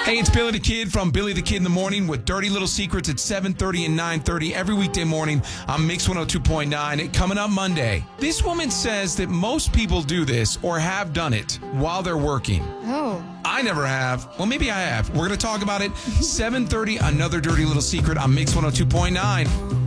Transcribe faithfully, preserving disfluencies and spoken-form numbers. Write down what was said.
Hey, it's Billy the Kid from Billy the Kid in the Morning with Dirty Little Secrets at seven thirty and nine thirty every weekday morning on Mix one oh two point nine. Coming up Monday, this woman says that most people do this or have done it while they're working. Oh. I never have. Well, maybe I have. We're going to talk about it. seven thirty, another Dirty Little Secret on Mix one oh two point nine.